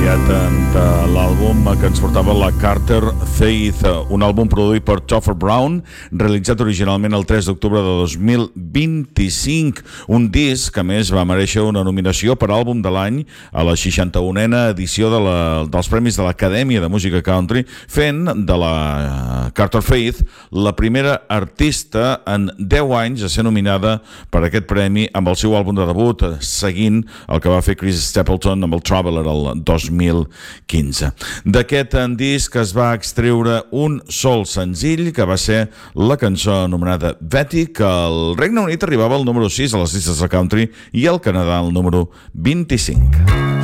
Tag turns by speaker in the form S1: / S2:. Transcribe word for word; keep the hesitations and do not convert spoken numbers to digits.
S1: aquest de l'àlbum que ens portava la Carter Faith, un àlbum produït per Topher Brown, realitzat originalment el tres d'octubre de dos mil vint-i-cinc, un disc que a més va mereixer una nominació per àlbum de l'any a la seixanta-unena edició de la, dels Premis de l'Acadèmia de Música Country, fent de la Carter Faith la primera artista en deu anys a ser nominada per aquest premi amb el seu àlbum de debut, seguint el que va fer Chris Stapleton amb el Traveler el dos mil quinze. D'aquest disc es va extreure un sol senzill, que va ser la cançó anomenada Betty, que al Regne Unit arribava al número sis a les llistes de country i al Canadà al número vint-i-cinc.